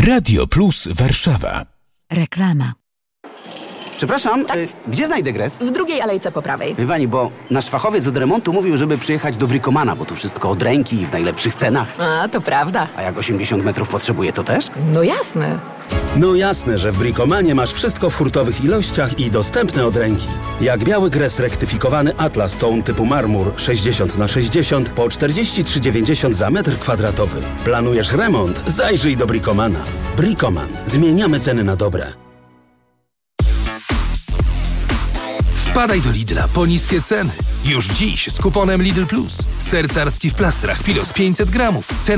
Radio Plus Warszawa. Reklama. Przepraszam, gdzie znajdę gres? W drugiej alejce po prawej. Wie pani, bo nasz fachowiec od remontu mówił, żeby przyjechać do Bricomana, bo tu wszystko od ręki i w najlepszych cenach. A, to prawda. A jak 80 metrów potrzebuje, to też? No jasne. No jasne, że w Bricomanie masz wszystko w hurtowych ilościach i dostępne od ręki. Jak biały gres rektyfikowany Atlas Tone typu marmur 60x60 po 43,90 za metr kwadratowy. Planujesz remont? Zajrzyj do Bricomana. Bricoman. Zmieniamy ceny na dobre. Wpadaj do Lidla po niskie ceny. Już dziś z kuponem Lidl Plus. Ser carski w plastrach, pilos 500 gramów. Cena